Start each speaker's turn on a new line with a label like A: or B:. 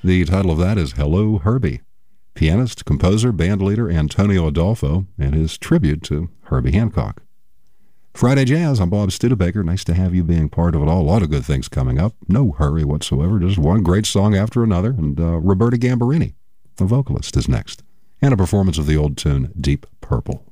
A: The title of that is Hello, Herbie. Pianist, composer, bandleader Antonio Adolfo, and his tribute to Herbie Hancock. Friday Jazz, I'm Bob Studebaker. Nice to have you being part of it all. A lot of good things coming up. No hurry whatsoever. Just one great song after another. And Roberta Gambarini, the vocalist, is next. And a performance of the old tune, Deep Purple.